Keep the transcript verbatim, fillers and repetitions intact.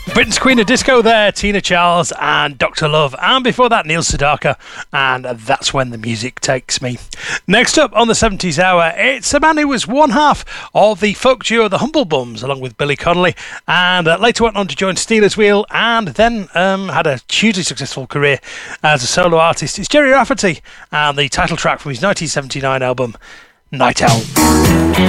Britain's Queen of Disco there, Tina Charles and Doctor Love. And before that, Neil Sedaka, and That's When the Music Takes Me. Next up on the seventies Hour, it's a man who was one half of the folk duo The Humble Bums, along with Billy Connolly, and uh, later went on to join Steelers Wheel, and then um, had a hugely successful career as a solo artist. It's Gerry Rafferty, and the title track from his nineteen seventy-nine album, Night Owl.